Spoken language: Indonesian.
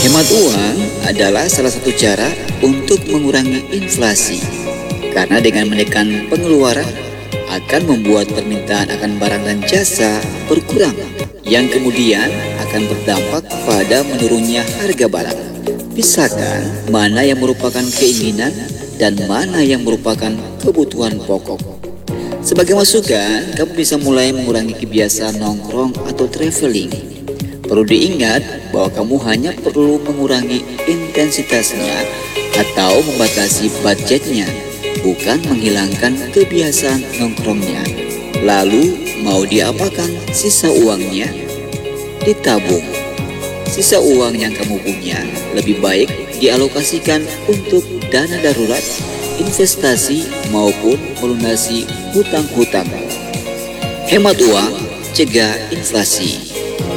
Hemat uang adalah salah satu cara untuk mengurangi inflasi, karena dengan menekan pengeluaran akan membuat permintaan akan barang dan jasa berkurang, yang kemudian akan berdampak pada menurunnya harga barang. Pisahkan mana yang merupakan keinginan dan mana yang merupakan kebutuhan pokok. Sebagai masukan, kamu bisa mulai mengurangi kebiasaan nongkrong atau traveling. Perlu diingat bahwa kamu hanya perlu mengurangi intensitasnya atau membatasi budgetnya, bukan menghilangkan kebiasaan nongkrongnya. Lalu mau diapakan sisa uangnya? Ditabung. Sisa uang yang kamu punya lebih baik dialokasikan untuk dana darurat, investasi maupun melunasi hutang-hutang. Hemat uang, cegah inflasi.